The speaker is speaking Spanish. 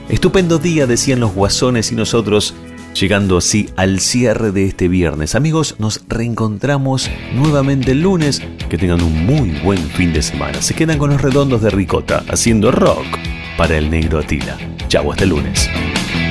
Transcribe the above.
Estupendo día, decían los Guasones, y nosotros llegando así al cierre de este viernes. Amigos, nos reencontramos nuevamente el lunes. Que tengan un muy buen fin de semana. Se quedan con los Redondos de Ricota haciendo rock para el Negro Atila. Chau, hasta el lunes.